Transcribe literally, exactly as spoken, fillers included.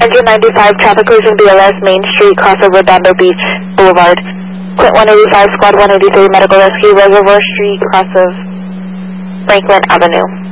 hundred ninety-five, traffic collision B L S, Main Street, crossover Redondo Beach Boulevard. Clint one eighty-five, Squad one eighty-three, medical rescue, Reservoir Street, cross of Franklin Avenue.